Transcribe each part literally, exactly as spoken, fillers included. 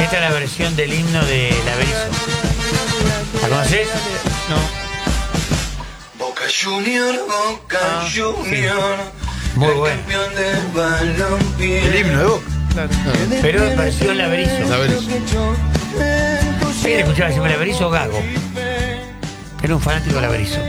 Esta es la versión del himno de La Berizo. ¿La conoces? No. Boca Junior, Boca ah, Junior. Sí. Muy bueno. El himno de Boca. Claro. Pero es versión La Berizo. La Berizo. ¿Quién escuchaba siempre La Berizo o Gago? Era un fanático de La Berizo.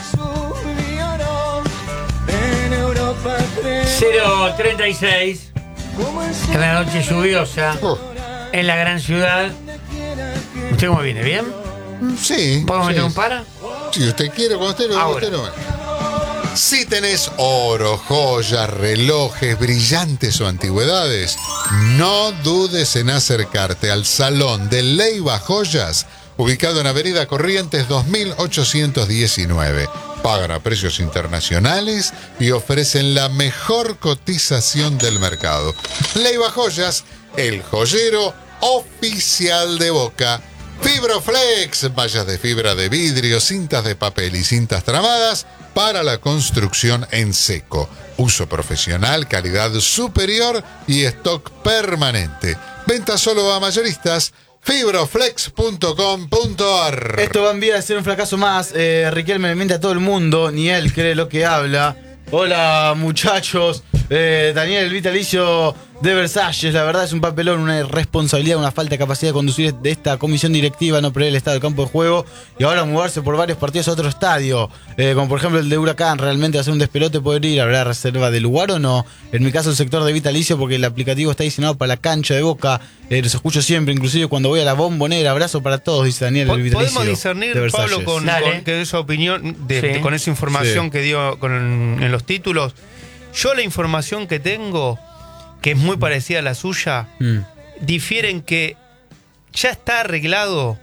cero treinta y seis. En la noche lluviosa. Oh. En la gran ciudad. ¿Usted cómo viene? ¿Bien? Sí. ¿Podemos sí. meter un para? Si usted quiere, cuando usted lo Ahora. usted lo Si tenés oro, joyas, relojes, brillantes o antigüedades, no dudes en acercarte al Salón de Leiva Joyas, ubicado en Avenida Corrientes dos mil ochocientos diecinueve. Pagan a precios internacionales y ofrecen la mejor cotización del mercado. Leiva Joyas, el joyero oficial de Boca. Fibroflex, mallas de fibra de vidrio, cintas de papel y cintas tramadas para la construcción en seco. Uso profesional, calidad superior y stock permanente. Venta solo a mayoristas. Fibroflex punto com punto ar. Esto va en vía de ser un fracaso más. Eh, Riquelme le miente a todo el mundo, ni él cree lo que habla. Hola muchachos, eh, Daniel, el vitalicio de Versalles, la verdad es un papelón, una irresponsabilidad, una falta de capacidad de conducir de esta comisión directiva, no prever el estado del campo de juego y ahora mudarse por varios partidos a otro estadio, eh, como por ejemplo el de Huracán. Realmente hacer un despelote poder ir, ¿habrá reserva de lugar o no? En mi caso el sector de vitalicio, porque el aplicativo está diseñado para la cancha de Boca. Eh, los escucho siempre, inclusive cuando voy a la Bombonera. Abrazo para todos, dice Daniel, el vitalicio. Podemos discernir, Pablo, con, con que esa opinión, de, sí. de, con esa información sí. que dio con, en los títulos. Yo la información que tengo, que es muy parecida a la suya, mm. difiere en que ya está arreglado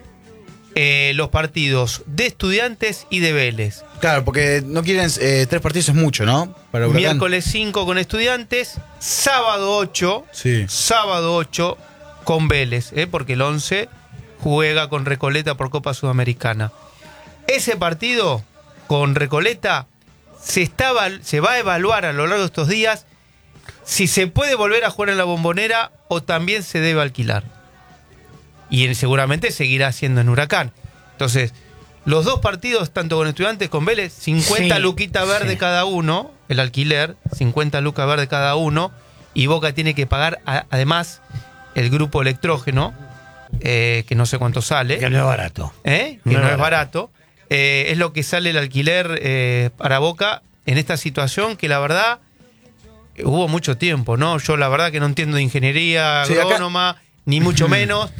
eh, los partidos de Estudiantes y de Vélez. Claro, porque no quieren eh, tres partidos es mucho, ¿no? Para Huracán. Miércoles cinco con Estudiantes, sábado ocho, sí. sábado ocho con Vélez, ¿eh? porque el once juega con Recoleta por Copa Sudamericana. Ese partido con Recoleta se, está, se va a evaluar a lo largo de estos días si se puede volver a jugar en la Bombonera o también se debe alquilar. Y seguramente seguirá siendo en Huracán. Entonces, los dos partidos, tanto con Estudiantes como con Vélez, cincuenta sí, luquita verde sí. cada uno, el alquiler, cincuenta lucas verde cada uno, y Boca tiene que pagar a, además el grupo electrógeno, eh, que no sé cuánto sale. Que no es barato. ¿Eh? Que no, no es barato. barato. Eh, es lo que sale el alquiler eh, para Boca en esta situación que la verdad hubo mucho tiempo, ¿no? Yo la verdad que no entiendo de ingeniería sí, agrónoma, acá... ni mucho menos,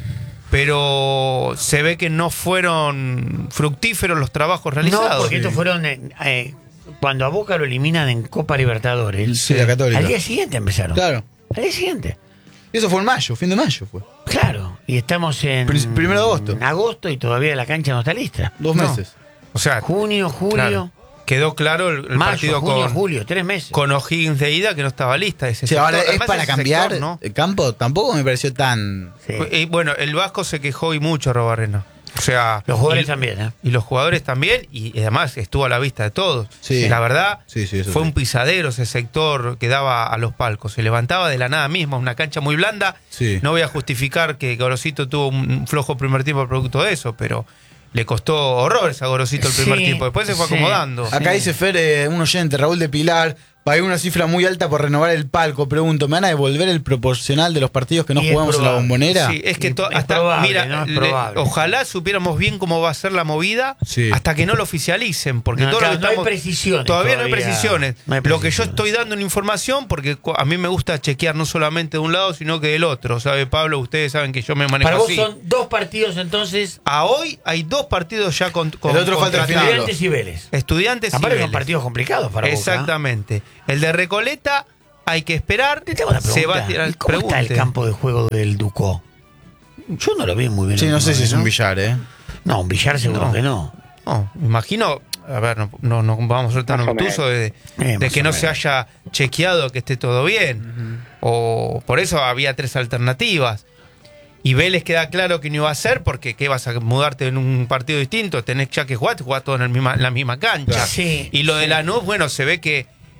pero se ve que no fueron fructíferos los trabajos realizados. No, porque sí. estos fueron eh, eh, cuando a Boca lo eliminan en Copa Libertadores. Sí, la Católica. Al día siguiente empezaron. Claro. Al día siguiente. Eso fue en mayo, fin de mayo fue. Claro, y estamos en... Primero de agosto. En agosto y todavía la cancha no está lista. Dos no. meses. O sea, junio, julio... Claro. Quedó claro el, el mayo, partido junio, con, julio, tres meses. con O'Higgins de ida que no estaba lista. Ese sí, ahora es para ese cambiar sector, ¿no? el campo, tampoco me pareció tan... Sí. Y bueno, el Vasco se quejó y mucho, Robarrena. O sea, los jugadores y, también, ¿eh? Y los jugadores también, y además estuvo a la vista de todos. Sí. La verdad, sí, sí, fue sí. un pisadero ese sector que daba a los palcos. Se levantaba de la nada misma, una cancha muy blanda. Sí. No voy a justificar que Gorosito tuvo un flojo primer tiempo producto de eso, pero le costó horrores a Gorosito el primer sí, tiempo. Después se fue sí. acomodando. Acá sí. dice Fer, eh, un oyente, Raúl de Pilar, pagué una cifra muy alta por renovar el palco. Pregunto, ¿me van a devolver el proporcional de los partidos que no y jugamos en la Bombonera? Sí, es que to- es hasta, probable, mira, ¿no? Es le- probable. ojalá supiéramos bien cómo va a ser la movida sí. hasta que no lo oficialicen, porque no, todo claro, lo que no estamos, hay precisiones. Todavía, Todavía no hay precisiones. no hay Lo que yo precisiones. estoy dando en información, porque a mí me gusta chequear no solamente de un lado, sino que del otro. ¿Sabe, Pablo? Ustedes saben que yo me manejo Para vos así. son dos partidos entonces. A hoy hay dos partidos ya con, con El otro falta el final. Estudiantes y Vélez. Estudiantes Aparte y Vélez. son partidos complicados para Boca. Exactamente. El de Recoleta hay que esperar. Te tengo una pregunta. Se va a tirar, ¿Y cómo está el pregunte. campo de juego del Ducó? Yo no lo vi muy bien. Sí, no sé si es ¿no? un billar, ¿eh? No, un billar seguro No. que no. No, me imagino, a ver, no, no, no vamos a ser tan Más o obtusos de, Eh, de más que o no menos. se haya chequeado que esté todo bien. Uh-huh. O por eso había tres alternativas. Y Vélez queda claro que no iba a ser, porque ¿qué vas a mudarte en un partido distinto? Tenés ya que jugar, te jugás todo en, el misma, en la misma cancha. Sí, y lo de sí. Lanús, bueno, se ve que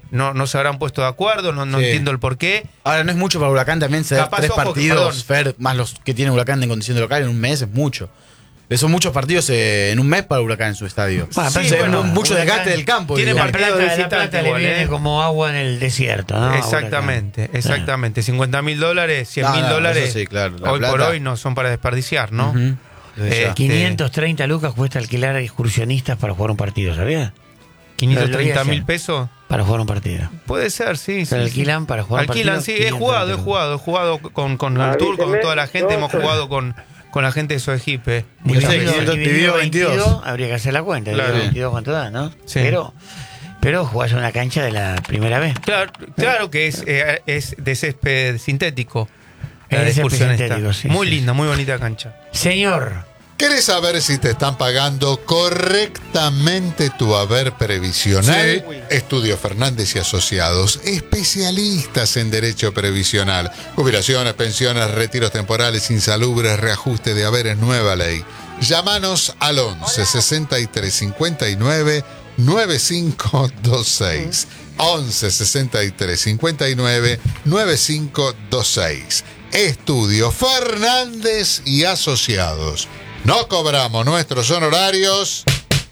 no, no se habrán puesto de acuerdo, no, no Sí. entiendo el porqué. Ahora, no es mucho para Huracán también ceder Capaz, tres ojo, partidos, perdón. Fer, más los que tiene Huracán en condición de local en un mes, es mucho. Son muchos partidos eh, en un mes para Huracán en su estadio. Bueno, Sí, pero o sea, bueno, mucho Huracán desgaste del campo. tiene digo. La partido plata, de la visitante plata le igual, viene ¿eh? como agua en el desierto, ¿no? Exactamente, Huracán. exactamente. cincuenta mil dólares, cien mil No, no, dólares, eso sí, claro, la hoy por plata. hoy no son para desperdiciar, ¿no? Ujú. Desde Eh, ya. quinientos treinta lucas cuesta alquilar a excursionistas para jugar un partido, ¿sabías? quinientos treinta Lo vi mil ayer. pesos. Para jugar un partido. Puede ser, sí. Se sí, alquilan sí. para jugar un Alquilan, partido, sí. He jugado, he quinientos jugado. He jugado con, con el tour, con toda la gente. Hemos jugado con, con la gente de Soegipe. Muchas Sí, veces. quinientos dividido veintidós. Habría que hacer la cuenta. Claro. Dividido veintidós cuánto da, ¿no? Sí. Pero, pero jugás en una cancha de la primera vez. Claro, claro que es, eh, es de césped sintético. Es La de césped excursionista. sintético, sí, Muy sí, linda, muy bonita cancha. Señor, ¿Querés saber si te están pagando correctamente tu haber previsional? Sí. Estudio Fernández y Asociados, especialistas en derecho previsional, jubilaciones, pensiones, retiros temporales, insalubres, reajuste de haberes, nueva ley. Llámanos al once sesenta y tres cincuenta y nueve noventa y cinco veintiséis. once sesenta y tres cincuenta y nueve noventa y cinco veintiséis. Estudio Fernández y Asociados. No cobramos nuestros honorarios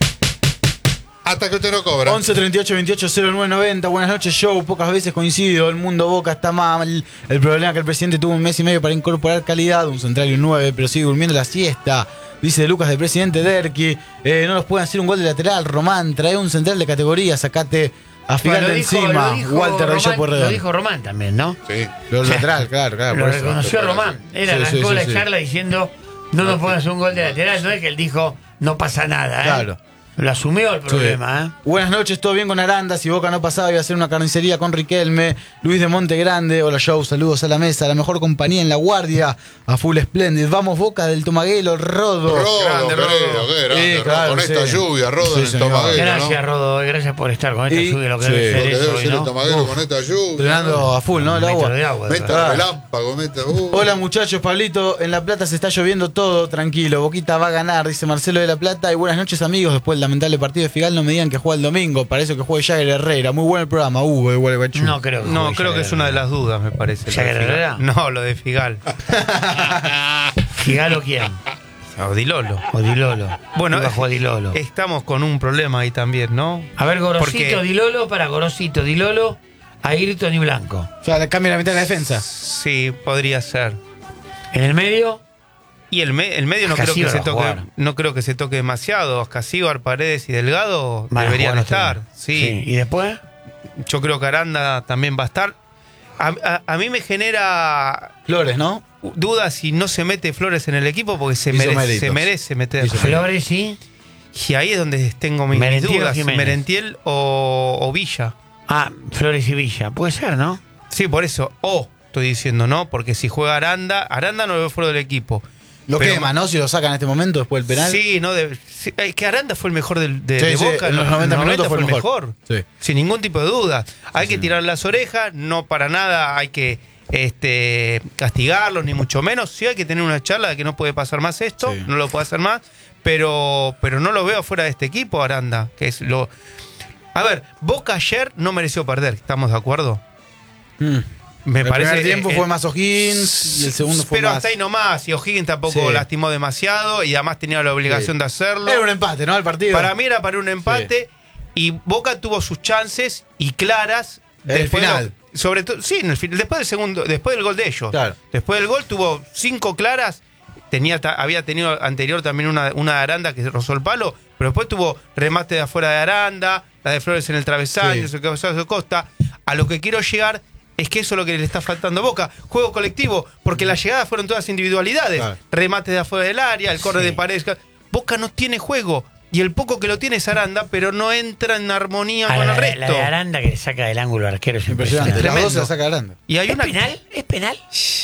hasta que usted no cobra. once treinta y ocho veintiocho cero nueve noventa. Buenas noches, show. Pocas veces coincido. El mundo Boca está mal. El problema es que el presidente tuvo un mes y medio para incorporar calidad. Un central y un nueve, pero sigue durmiendo la siesta. Dice Lucas del presidente Derqui. Eh, no nos pueden hacer un gol de lateral. Román, trae un central de categoría. Sacate a Figal Bueno, de lo dijo- encima. lo dijo Walter Reyes Román- Porredón. Lo dijo Román también, ¿no? Sí. Lo lateral, claro, claro. Lo por eso. reconoció Román. Él Sí, arrancó sí, sí, la sí. charla diciendo, no nos pueden hacer un gol de lateral. No es que él dijo, no pasa nada, ¿eh? Claro. Lo asumió el problema, ¿eh? Buenas noches, todo bien con Aranda. Si Boca no pasaba, iba a hacer una carnicería con Riquelme. Luis de Monte Grande. Hola, show. Saludos a la mesa. La mejor compañía en la guardia. A full splendid. Vamos, Boca del Tomaguelo. Rodo. Rodo, Grande, querido, Rodo. qué grande, Sí, Rodo. claro, Con sí. esta lluvia, Rodo Sí, en el señor. Tomaguero, Gracias, ¿no? Rodo. Gracias por estar con esta Y- lluvia. Lo que sí. debe Lo ser que eso debe hoy, ser el ¿no? Tomaguero Uf. con esta lluvia. Entrenando a full, ¿no? Un El metro agua. de agua. Meta ¿verdad? relámpago, meta. uh. Hola muchachos, Pablito, en La Plata se está lloviendo todo, tranquilo, Boquita va a ganar, dice Marcelo de La Plata. Y buenas noches amigos, después del lamentable partido de Figal no me digan que juega el domingo, parece que juegue Jagger Herrera, muy bueno el programa, uh, igual Guachú. No creo que No, juegue creo que es una de las dudas, me parece. ¿Ya lo de que Figal. Herrera? No, lo de Figal. ¿Figalo quién? O Di Lolo. O Di Lolo. Bueno, Bajo a Di Lolo. estamos con un problema ahí también, ¿no? A ver, Gorosito, Porque- Di Lolo para Gorosito, Di Lolo, Ayrton y Blanco. O sea, le cambia la mitad de la defensa. Sí, podría ser. En el medio, Y el, me- el medio no creo, que Ascasíbar se va a toque, jugar. no creo que se toque demasiado. Ascasíbar, Paredes y Delgado van a deberían jugar estar. ustedes. Sí. ¿Y después? Yo creo que Aranda también va a estar. A, a- a mí me genera Flores, ¿no? dudas si no se mete Flores en el equipo porque se, Hizo merece, méritos. se merece meter. Hizo Flores, sí. Y ahí es donde tengo mis, mis Merentiel o dudas. Jiménez. Merentiel o, o Villa. Ah, Flores y Villa. Puede ser, ¿no? Sí, por eso. O estoy diciendo, ¿no? Porque si juega Aranda, Aranda no lo veo fuera del equipo. Lo Pero- quema, ¿no? Si lo saca en este momento después del penal. Sí, no debe- sí, es que Aranda fue el mejor del- de, Sí, de sí, Boca. en los noventa minutos fue el mejor. Sí. Sin ningún tipo de duda. Hay que tirar las orejas, no para nada hay que este, castigarlos, ni mucho menos. Sí hay que tener una charla de que no puede pasar más esto, Sí. no lo puede hacer más, pero, pero no lo veo fuera de este equipo, Aranda, que es lo... A ver, Boca ayer no mereció perder, ¿estamos de acuerdo? Mm. Me el parece primer tiempo eh, fue más O'Higgins y el segundo fue pero más... hasta ahí nomás, y O'Higgins tampoco Sí. lastimó demasiado y además tenía la obligación Sí. de hacerlo. Era un empate, ¿no? El partido. Para mí era para un empate y Boca tuvo sus chances y claras. En el después de- final. sobre todo, sí, en el final, después del segundo, después del gol de ellos. Claro. Después del gol tuvo cinco claras. Tenía, ta- había tenido anterior también una, una de Aranda que rozó el palo, pero después tuvo remate de afuera de Aranda, la de Flores en el travesaño, Sí. el cabezazo de Costa. A lo que quiero llegar es que eso es lo que le está faltando a Boca. Juego colectivo, porque las llegadas fueron todas individualidades. Claro. Remate de afuera del área, el corre Sí. de Paredes. Boca no tiene juego. Y el poco que lo tiene es Aranda, pero no entra en armonía Ah, con la, el la resto. de Aranda que le saca del ángulo al arquero es Impresionante. impresionante. Las dos se Tremendo. la saca Aranda. Y hay ¿Es una. penal? ¿Es penal?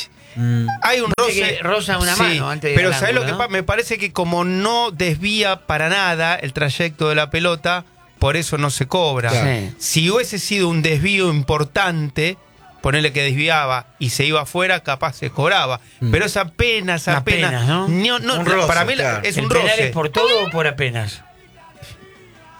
Mm. Hay un Viste roce. que roza una mano antes de ir pero al ¿sabes lo ángulo, que ¿no? pasa? Me parece que como no desvía para nada el trayecto de la pelota, por eso no se cobra. Claro. Sí. Si hubiese sido un desvío importante, ponerle que desviaba y se iba afuera, capaz se cobraba. Mm. Pero es apenas, Apenas, apenas. ¿no? no, no, Un roce, para mí la- claro. es ¿El un penal roce. es por todo o por apenas?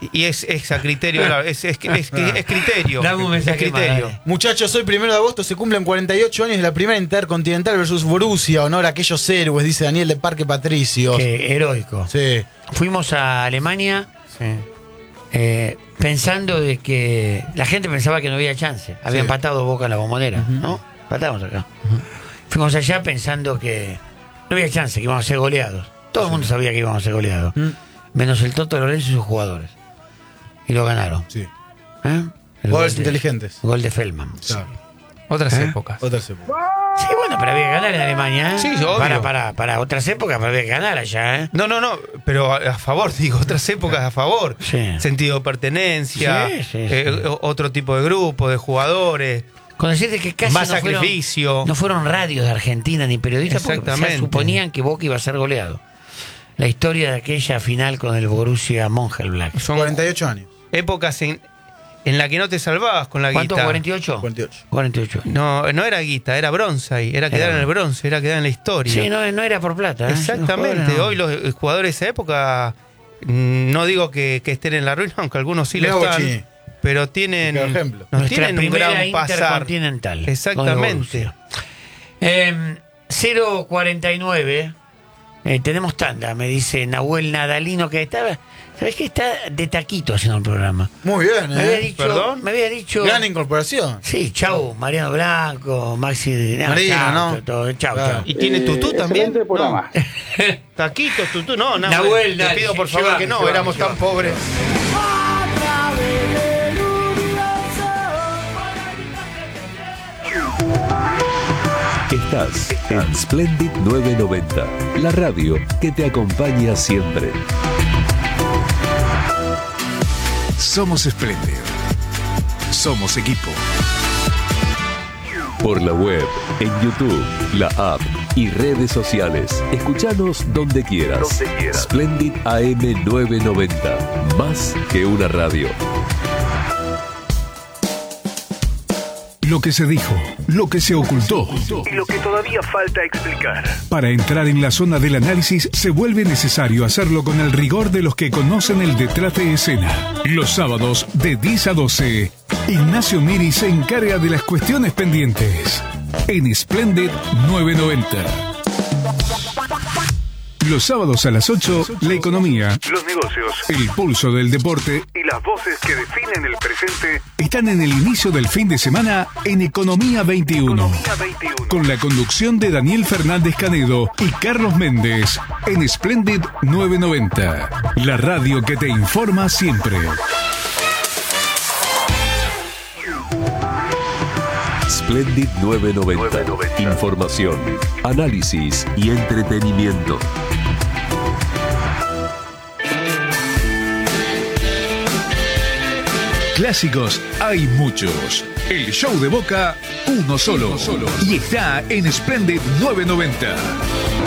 Y es, es a criterio, claro, es, es, es, es, es criterio. Dame un mensaje es criterio. más, Muchachos, hoy primero de agosto se cumplen cuarenta y ocho años de la primera Intercontinental versus Borussia. Honor a aquellos héroes, dice Daniel de Parque Patricios. Qué heroico. Sí. Fuimos a Alemania Sí. eh, pensando de que la gente pensaba que no había chance. Había Sí. empatado Boca en la Bombonera, ¿no? Empatamos acá. Fuimos allá pensando que no había chance, que íbamos a ser goleados. Todo el mundo sabía que íbamos a ser goleados. Mm. Menos el Toto Lorenzo y sus jugadores. Y lo ganaron. Sí. ¿Eh? El Goles gol de- inteligentes. Gol de Feldman. Claro. Otras ¿Eh? épocas. Otras épocas. Sí, bueno, pero había que ganar en Alemania, ¿eh? Sí, obvio. Para, para, para otras épocas, pero había que ganar allá, ¿eh? No, no, no, pero a, a favor, digo, otras épocas a favor. Sí. Sentido de pertenencia, Sí, sí, eh, sí. o- otro tipo de grupo, de jugadores. Con decirte que casi Más no fueron- sacrificio. no fueron radios de Argentina ni periodistas porque Exactamente. ya suponían que Boca iba a ser goleado. La historia de aquella final con el Borussia Mönchengladbach. Son cuarenta y ocho años. épocas en, en la que no te salvabas con la ¿Cuánto? guita. ¿cuarenta y ocho? cuarenta y ocho. cuarenta y ocho. No, no era guita, era bronce ahí, era quedar Era- en el bronce, era quedar en la historia. Sí, no, no era por plata. ¿eh? Exactamente, Los jugadores no. hoy los eh, jugadores de esa época, mm, no digo que, que estén en la ruina, aunque algunos sí lo Mirá están, Bocini. pero tienen, Por ejemplo. no Nuestra tienen un primera gran pasar. Intercontinental. con el Exactamente. Borussia. Eh, cero cuarenta y nueve. Eh, tenemos tanda, me dice Nahuel Nadalino, que estaba. ¿Sabes qué? Está de taquito haciendo el programa. Muy bien, Me había ¿eh? dicho. ¿Perdón? Me había dicho. Gran incorporación. Sí, chau, Mariano Blanco, Maxi. Marino, chau, ¿no? todo, chau, Claro. chau. ¿Y tiene tutú también? excelente programa. No. Taquitos, tutú, no, no. Nahuel, te dale, pido por llévame, favor que no, llévame, éramos tan llévame. pobres. Estás en Splendid novecientos noventa, la radio que te acompaña siempre. Somos Splendid. Somos equipo. Por la web, en YouTube, la app y redes sociales. Escuchanos donde quieras. Donde quieras. Splendid A M novecientos noventa, más que una radio. Lo que se dijo, lo que se ocultó. Y lo que todavía falta explicar. Para entrar en la zona del análisis se vuelve necesario hacerlo con el rigor de los que conocen el detrás de escena. Los sábados de diez a doce, Ignacio Miri se encarga de las cuestiones pendientes en Splendid novecientos noventa. Los sábados a las ocho, la economía, Los negocios el pulso del deporte y las voces que definen el presente. están en el inicio del fin de semana en Economía veintiuno. Economía veintiuno. Con la conducción de Daniel Fernández Canedo y Carlos Méndez en Splendid novecientos noventa. La radio que te informa siempre. Splendid novecientos noventa. novecientos noventa. Información, análisis y entretenimiento. Clásicos hay muchos. El show de Boca, uno solo. Y está en Splendid novecientos noventa.